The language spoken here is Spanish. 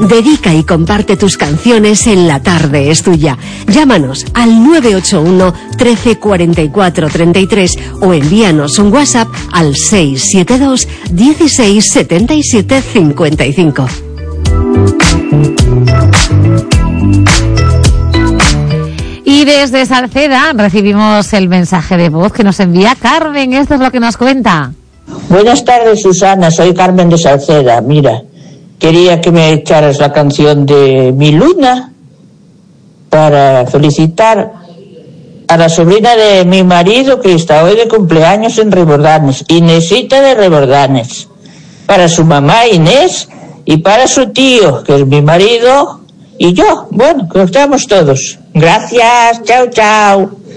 Dedica y comparte tus canciones en La Tarde es Tuya. Llámanos al 981 13 44 33 o envíanos un WhatsApp al 672 16 77 55. Y desde Salceda recibimos el mensaje de voz que nos envía Carmen. Esto es lo que nos cuenta. Buenas tardes, Susana. Soy Carmen de Salceda. Mira, quería que me echaras la canción de Mi Luna para felicitar a la sobrina de mi marido que está hoy de cumpleaños en Rebordanes, Inesita de Rebordanes, para su mamá Inés y para su tío, que es mi marido, y yo. Bueno, que estamos todos. Gracias, chao, chao.